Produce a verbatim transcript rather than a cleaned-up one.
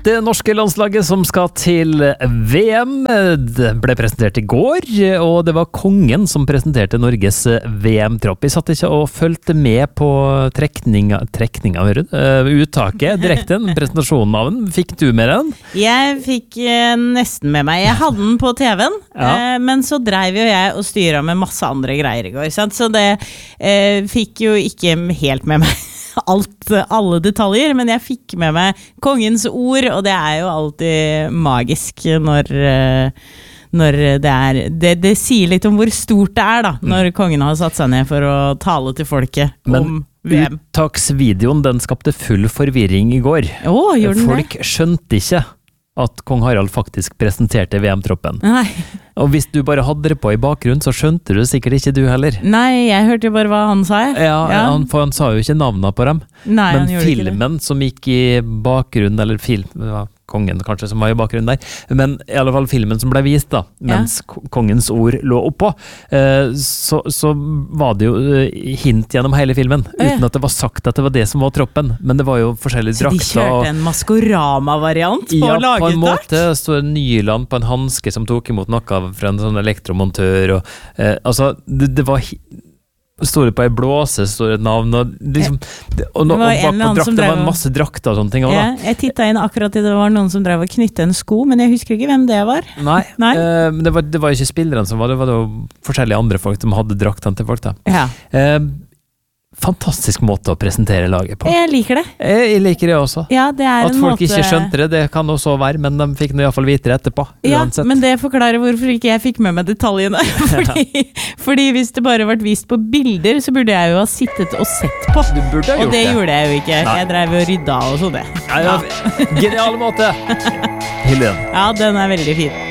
Det norske landslaget som skal til V M ble presentert i går, og det var kongen som presenterte Norges V M-tropp. Jeg satt ikke og følte med på trekninga, trekninga, uh, uttaket, direkte, presentasjonen av den. Fikk du med den? Jeg fikk uh, nesten med meg. Jeg hadde den på T V-en, ja. uh, men så drev jo jeg og styret med masse andre greier i går, sant? Så det uh, fikk jo ikke helt med meg. Alt, alle detaljer, men jeg fikk med meg kongens ord, og det er jo alltid magisk når, når det er det, det sier litt om hvor stort det er da, når kongen har satt seg ned for å tale til folket men om V M. Uttaksvideoen, den skapte full forvirring i går. Åh, gjorde den Folk det? Skjønte ikke at kong Harald faktisk presenterte V M-troppen. Nei. Og hvis du bare hadde det på i bakgrunnen, så skjønte du sikkert ikke du heller. Nei, jeg hørte jo bare hva han sa. Ja, ja. Han, for han sa jo ikke navnene på dem. Nei, men filmen som gikk i bakgrunnen, eller film, ja, kongen kanskje som var i bakgrunnen der, men i alle fall filmen som ble vist da, mens ja. kongens ord lå oppå, så, så var det jo hint gjennom hele filmen, uten at det var sagt at det var det som var troppen, men det var jo forskjellige drakter. Så de kjørte en Maskorama-variant på ja, laget? Ja, på en måte. Det står Nyland på en handske som tok imot noe fra en sånn elektromontør, og eh, altså, det, det var står det på ei blåse, står det et navn, og liksom, og, no, og bak på drakt, det var en masse drakter og sånne ting også, ja, jeg tittet inn akkurat til det var noen som drev og knytte en sko, men jeg husker ikke hvem det var. Nei, Nei. Eh, det, var, det var ikke spillerne som var, det var det forskjellige andre folk som hadde draktene til folk da. Ja. Eh, fantastisk måte å presentere laget på. Jeg liker det. Jeg, jeg liker det også. Ja, det er At en folk måte... ikke skjønte det, det kan også være, men de fikk nå i hvert fall vite det etterpå. Ja, uansett. Men det forklarer hvorfor ikke jeg fikk med meg detaljene. fordi, fordi hvis det bare ble vist på bilder, så burde jeg jo ha sittet og sett på. Du burde ha gjort det. Og det gjorde jeg jo ikke. Nei. Jeg drev og rydda og så det. Ja, ja. Genial måte! Hilden. Ja, den er veldig fin.